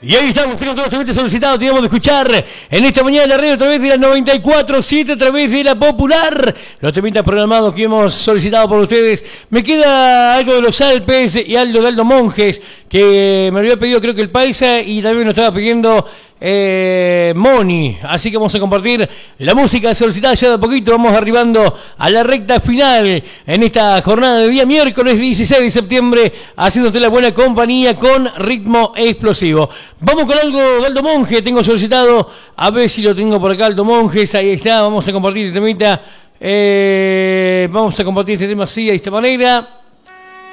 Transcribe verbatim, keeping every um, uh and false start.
Y ahí estamos, tenemos todos los temas solicitados, teníamos de escuchar en esta mañana en la radio a través de la noventa y cuatro punto siete, a través de la Popular, los temitas programados que hemos solicitado por ustedes. Me queda algo de los Alpes y algo de Aldo Monjes, que me había pedido creo que el Paisa y también nos estaba pidiendo eh, Moni. Así que vamos a compartir la música solicitada ya de a poquito. Vamos arribando a la recta final en esta jornada de día miércoles dieciséis de septiembre, haciéndote la buena compañía con ritmo explosivo. Vamos con algo de Aldo Monjes, tengo solicitado, a ver si lo tengo por acá, Aldo Monjes, ahí está, vamos a compartir este temita, eh, vamos a compartir este tema así, de esta manera.